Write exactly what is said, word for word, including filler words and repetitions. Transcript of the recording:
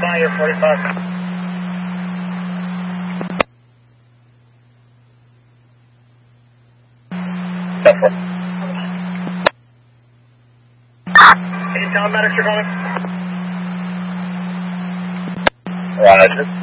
by your forty-five. Can you tell them medics are coming? Roger.